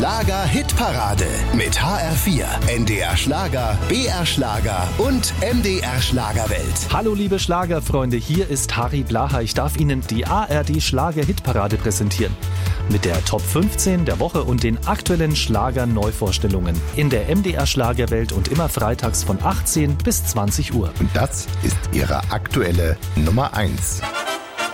Schlager-Hitparade mit HR4, NDR Schlager, BR Schlager und MDR Schlagerwelt. Hallo liebe Schlagerfreunde, hier ist Harry Blaha. Ich darf Ihnen die ARD Schlager-Hitparade präsentieren. Mit der Top 15 der Woche und den aktuellen Schlager-Neuvorstellungen in der MDR Schlagerwelt und immer freitags von 18 bis 20 Uhr. Und das ist Ihre aktuelle Nummer 1.